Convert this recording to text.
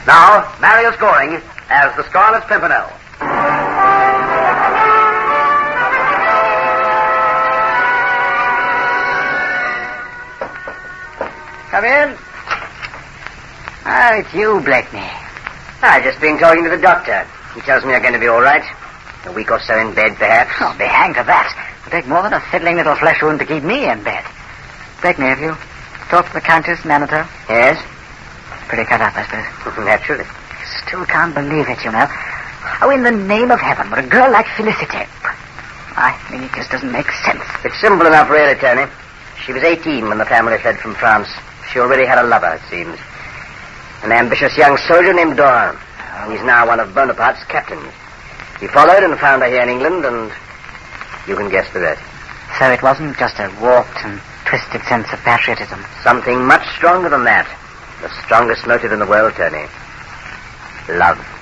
Now, Marius Goring as the Scarlet Pimpernel. Come in. It's you, Blakeney. I've just been talking to the doctor. He tells me I'm going to be all right. A week or so in bed, perhaps. Oh, be hanged to that. It'll take more than a fiddling little flesh wound to keep me in bed. Blakeney, have you talked to the Countess Nanato? Yes? Pretty cut up, I suppose. Naturally. Still can't believe it, you know. How in the name of heaven would a girl like Felicity... I mean, it just doesn't make sense. It's simple enough, really, Tony. She was 18 when the family fled from France. She already had a lover, it seems. An ambitious young soldier named Doran. He's now one of Bonaparte's captains. He followed and found her here in England, and you can guess the rest. So it wasn't just a warped and twisted sense of patriotism. Something much stronger than that. The strongest motive in the world, Tony. Love.